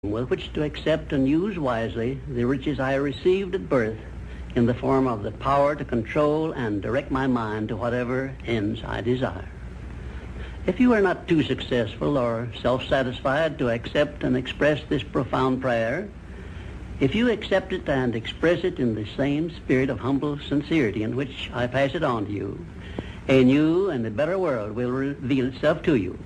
with which to accept and use wisely the riches I received at birth in the form of the power to control and direct my mind to whatever ends I desire. If you are not too successful or self-satisfied to accept and express this profound prayer, if you accept it and express it in the same spirit of humble sincerity in which I pass it on to you, a new and a better world will reveal itself to you.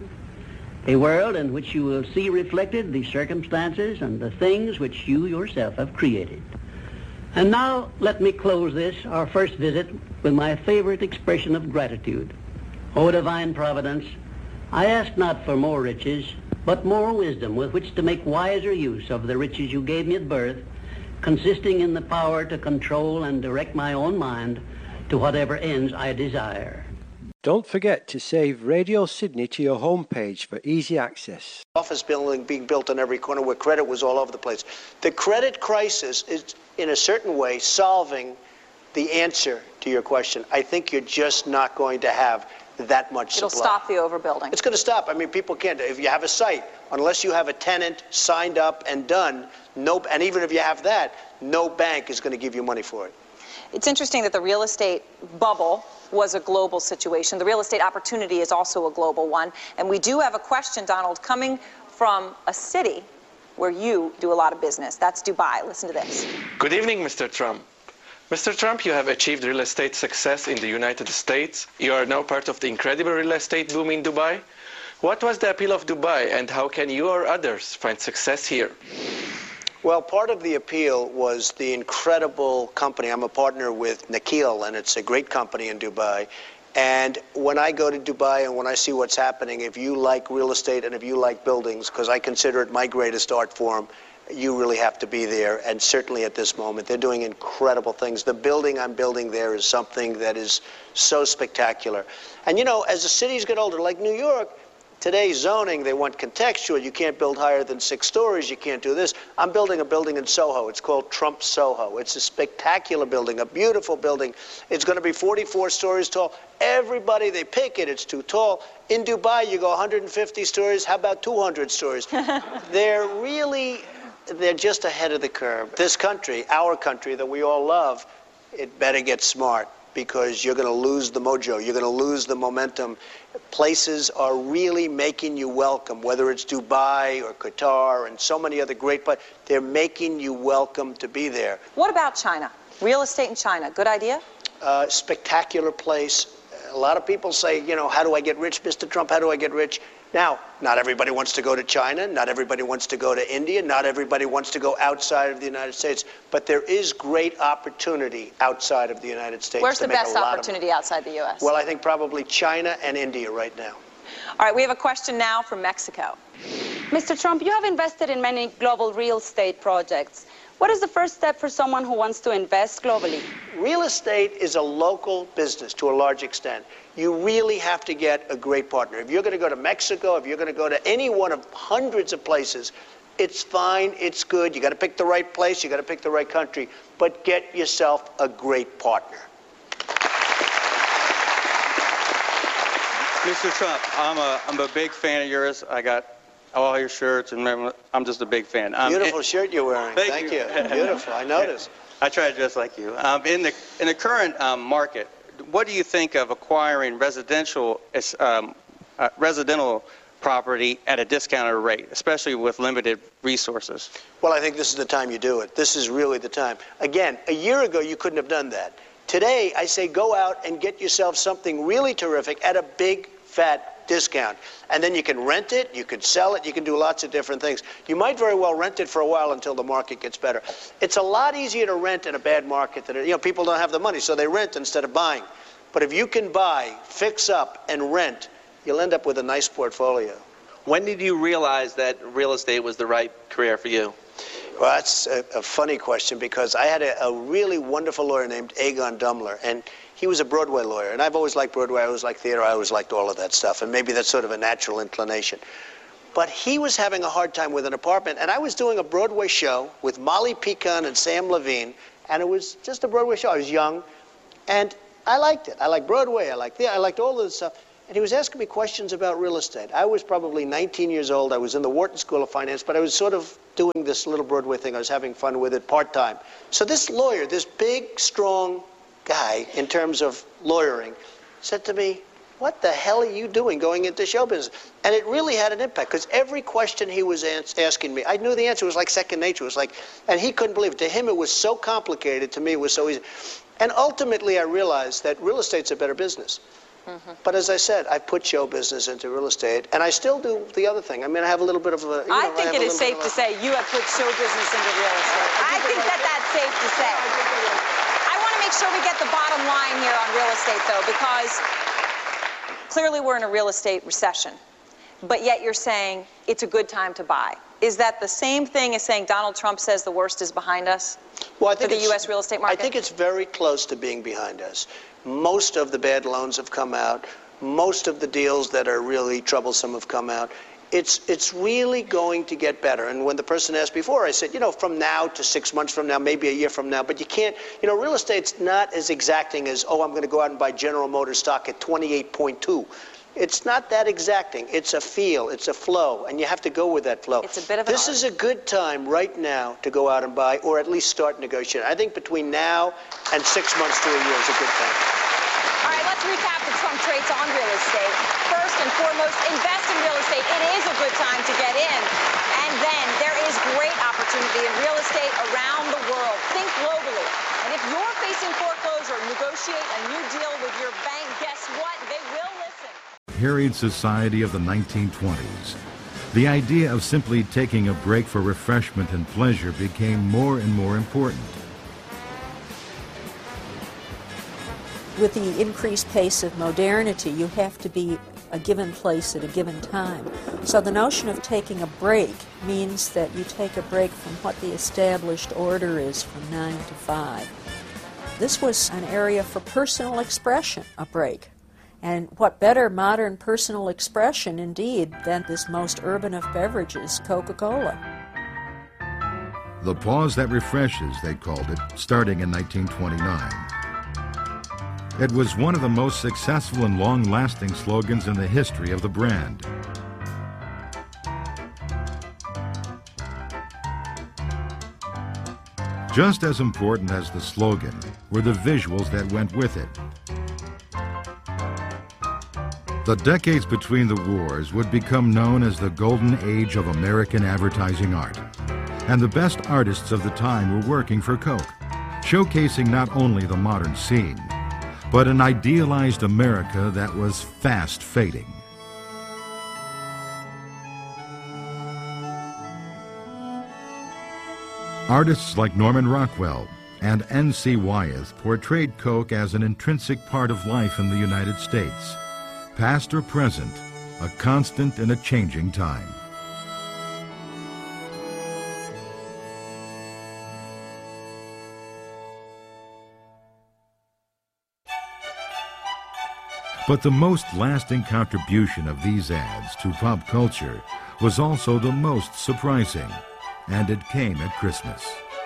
A world in which you will see reflected the circumstances and the things which you yourself have created. And now let me close this, our first visit, with my favorite expression of gratitude. O divine providence, I ask not for more riches, but more wisdom with which to make wiser use of the riches you gave me at birth, consisting in the power to control and direct my own mind to whatever ends I desire. Don't forget to save Radio Sydney to your homepage for easy access. Office building being built on every corner where credit was all over the place. The credit crisis is, in a certain way, solving the answer to your question. I think you're just not going to have that much supply. It'll stop the overbuilding. It's going to stop. I mean, people can't. If you have a site, unless you have a tenant signed up and done, and even if you have that, no bank is going to give you money for it. It's interesting that the real estate bubble was a global situation. The real estate opportunity is also a global one. And we do have a question, Donald, coming from a city where you do a lot of business. That's Dubai. Listen to this. Good evening, Mr. Trump. Mr. Trump, you have achieved real estate success in the United States. You are now part of the incredible real estate boom in Dubai. What was the appeal of Dubai, and how can you or others find success here? Well, part of the appeal was the incredible company. I'm a partner with Nikhil, and it's a great company in Dubai. And when I go to Dubai and when I see what's happening, if you like real estate and if you like buildings, because I consider it my greatest art form, you really have to be there. And certainly at this moment, they're doing incredible things. The building I'm building there is something that is so spectacular. And, you know, as the cities get older, like New York, today's zoning, they want contextual. You can't build higher than 6 stories. You can't do this. I'm building a building in Soho. It's called Trump Soho. It's a spectacular building, a beautiful building. It's going to be 44 stories tall. Everybody, they pick it. It's too tall. In Dubai, you go 150 stories. How about 200 stories? They're just ahead of the curve. This country, our country that we all love, it better get smart, because you're going to lose the mojo. You're going to lose the momentum. Places are really making you welcome, whether it's Dubai or Qatar and so many other great places. They're making you welcome to be there. What about China? Real estate in China, good idea? Spectacular place. A lot of people say, you know, how do I get rich, Mr. Trump? How do I get rich? Now, not everybody wants to go to China. Not everybody wants to go to India. Not everybody wants to go outside of the United States. But there is great opportunity outside of the United States. Where's the best opportunity outside the U.S.? Well, I think probably China and India right now. All right, we have a question now from Mexico. Mr. Trump, you have invested in many global real estate projects. What is the first step for someone who wants to invest globally? Real estate is a local business to a large extent. You really have to get a great partner. If you're going to go to Mexico, if you're going to go to any one of hundreds of places, it's fine, it's good. You got to pick the right place, you got to pick the right country, but get yourself a great partner. Mr. Trump, I'm a big fan of yours. I got all your shirts, and I'm just a big fan. Beautiful shirt you're wearing. Thank you. Beautiful. I noticed. I try to dress like you. In the current market, what do you think of acquiring residential property at a discounted rate, especially with limited resources? Well, I think this is the time you do it. This is really the time. Again, a year ago, you couldn't have done that. Today, I say go out and get yourself something really terrific at a big, fat discount. And then you can rent it, you can sell it, you can do lots of different things. You might very well rent it for a while until the market gets better. It's a lot easier to rent in a bad market than, you know, people don't have the money, so they rent instead of buying. But if you can buy, fix up, and rent, you'll end up with a nice portfolio. When did you realize that real estate was the right career for you? Well, that's a funny question, because I had a really wonderful lawyer named Egon Dumler, and he was a Broadway lawyer. And I've always liked Broadway, I always liked theater, I always liked all of that stuff, and maybe that's sort of a natural inclination. But he was having a hard time with an apartment, and I was doing a Broadway show with Molly Picon and Sam Levine, and it was just a Broadway show. I was young, and I liked it. I liked Broadway, I liked all of this stuff. and he was asking me questions about real estate. I was probably 19 years old. I was in the Wharton School of Finance, but I was sort of doing this little Broadway thing. I was having fun with it part-time. So this lawyer, this big, strong guy in terms of lawyering, said to me, "What the hell are you doing going into show business?" And it really had an impact, because every question he was asking me, I knew the answer. It was like second nature. It was like, and he couldn't believe it. To him, it was so complicated. To me, it was so easy. And ultimately, I realized that real estate's a better business. But as I said, I put show business into real estate, and I still do the other thing. I mean, I have a little bit of a... I think it is safe to say you have put show business into real estate. I think that that's safe to say. I want to make sure we get the bottom line here on real estate, though, because clearly we're in a real estate recession, but yet you're saying it's a good time to buy. Is that the same thing as saying Donald Trump says the worst is behind us for the U.S. real estate market? I think it's very close to being behind us. Most of the bad loans have come out. Most of the deals that are really troublesome have come out. It's really going to get better. And when the person asked before, I said, you know, from now to 6 months from now, maybe a year from now, but you can't, you know, real estate's not as exacting as, oh, I'm going to go out and buy General Motors stock at 28.2. It's not that exacting. It's a feel, it's a flow, and you have to go with that flow. It's a bit of an This is a good time right now to go out and buy, or at least start negotiating. I think between now and 6 months to a year is a good time. All right, let's recap the Trump traits on real estate. First and foremost, invest in real estate. It is a good time to get in. And then there is great opportunity in real estate around the world. Think globally. And if you're facing foreclosure, negotiate a new deal with your bank. Guess what? They will listen. Harried society of the 1920s, the idea of simply taking a break for refreshment and pleasure became more and more important. With the increased pace of modernity, you have to be a given place at a given time. So the notion of taking a break means that you take a break from what the established order is from 9 to 5. This was an area for personal expression, a break. And what better modern personal expression, indeed, than this most urban of beverages, Coca-Cola. The pause that refreshes, they called it, starting in 1929. It was one of the most successful and long-lasting slogans in the history of the brand. Just as important as the slogan were the visuals that went with it. The decades between the wars would become known as the golden age of American advertising art. And the best artists of the time were working for Coke, showcasing not only the modern scene, but an idealized America that was fast fading. Artists like Norman Rockwell and N.C. Wyeth portrayed Coke as an intrinsic part of life in the United States, past or present, a constant in a changing time. But the most lasting contribution of these ads to pop culture was also the most surprising, and it came at Christmas.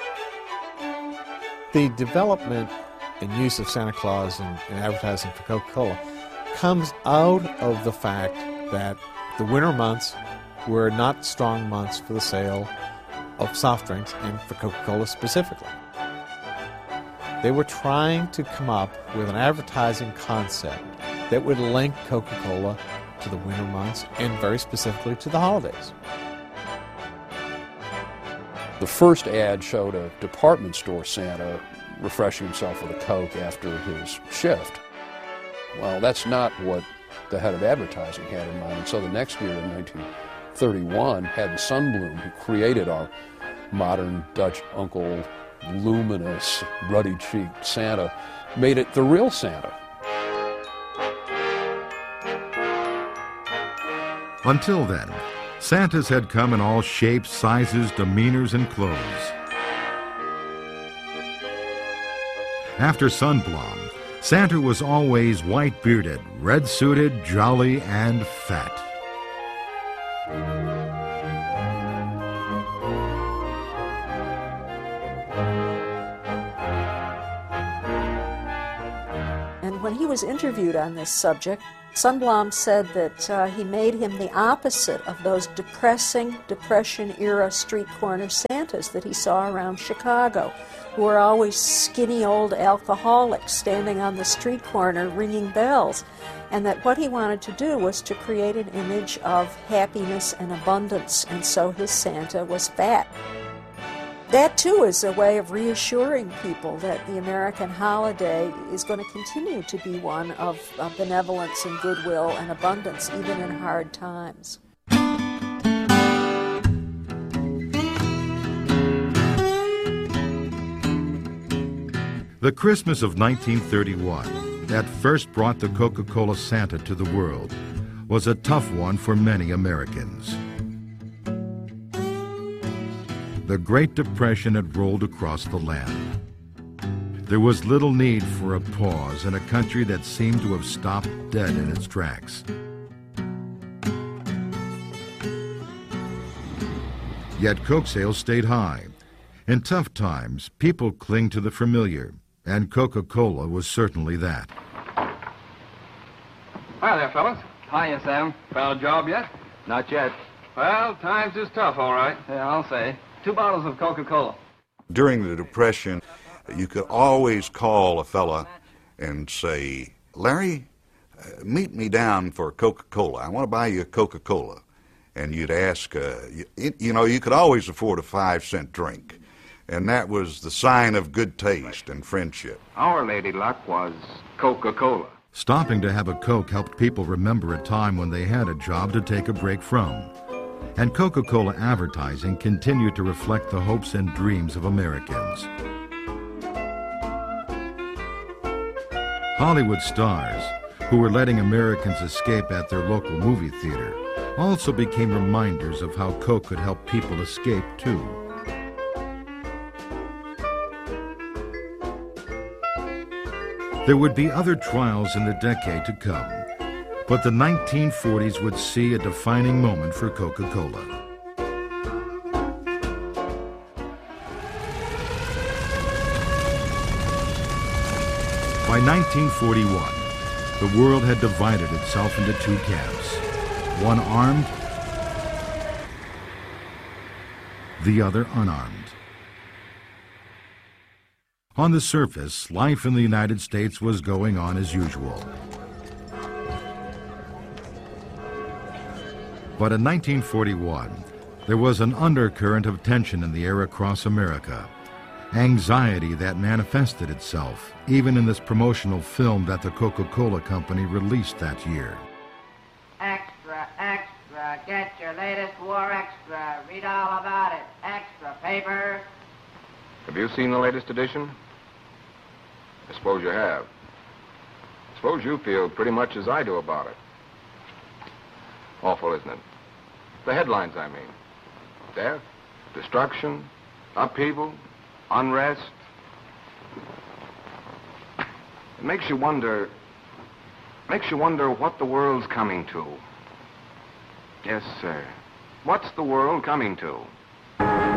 The development and use of Santa Claus in advertising for Coca-Cola comes out of the fact that the winter months were not strong months for the sale of soft drinks, and for Coca-Cola specifically. They were trying to come up with an advertising concept that would link Coca-Cola to the winter months and very specifically to the holidays. The first ad showed a department store Santa refreshing himself with a Coke after his shift. Well, that's not what the head of advertising had in mind. And so the next year, in 1931, had Sunbloom, who created our modern Dutch uncle, luminous, ruddy-cheeked Santa, made it the real Santa. Until then, Santas had come in all shapes, sizes, demeanors, and clothes. After Sunblom, Santa was always white-bearded, red-suited, jolly, and fat. when he was interviewed on this subject, Sundblom said that he made him the opposite of those depressing Depression-era street corner Santas that he saw around Chicago, who were always skinny old alcoholics standing on the street corner ringing bells, and that what he wanted to do was to create an image of happiness and abundance, and so his Santa was fat. That, too, is a way of reassuring people that the American holiday is going to continue to be one of benevolence and goodwill and abundance, even in hard times. The Christmas of 1931, that first brought the Coca-Cola Santa to the world, was a tough one for many Americans. The Great Depression had rolled across the land. There was little need for a pause in a country that seemed to have stopped dead in its tracks. Yet Coke sales stayed high. In tough times, people cling to the familiar, and Coca-Cola was certainly that. Hi there, fellas. Hiya, Sam. Found a job yet? Not yet. Well, times is tough, all right. Yeah, I'll say. 2 bottles of Coca-Cola. During the Depression, you could always call a fella and say, Larry, meet me down for Coca-Cola. I want to buy you a Coca-Cola. And you'd ask, you could always afford a 5-cent drink. And that was the sign of good taste and friendship. Our lady luck was Coca-Cola. Stopping to have a Coke helped people remember a time when they had a job to take a break from. And Coca-Cola advertising continued to reflect the hopes and dreams of Americans. Hollywood stars, who were letting Americans escape at their local movie theater, also became reminders of how Coke could help people escape too. There would be other trials in the decade to come, but the 1940s would see a defining moment for Coca-Cola. By 1941, the world had divided itself into 2 camps, one armed, the other unarmed. On the surface, life in the United States was going on as usual. But in 1941, there was an undercurrent of tension in the air across America. Anxiety that manifested itself even in this promotional film that the Coca-Cola Company released that year. Extra, extra, get your latest war extra. Read all about it. Extra paper. Have you seen the latest edition? I suppose you have. I suppose you feel pretty much as I do about it. Awful, isn't it? The headlines, I mean. Death, destruction, upheaval, unrest. It makes you wonder what the world's coming to. Yes, sir. What's the world coming to?